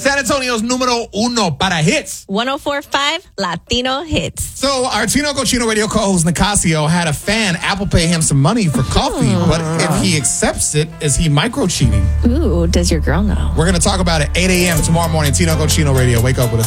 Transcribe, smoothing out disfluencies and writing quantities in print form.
San Antonio's número uno para hits. 104.5 Latino Hits. So our Tino Cochino radio co-host Nicasio had a fan Apple pay him some money for coffee, but if he accepts it, is he micro cheating? Ooh, does your girl know? We're going to talk about it 8 a.m. tomorrow morning. Tino Cochino radio. Wake up with us.